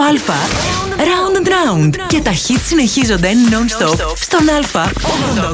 Α. Round and round. Και τα hits συνεχίζονται non-stop στον Α.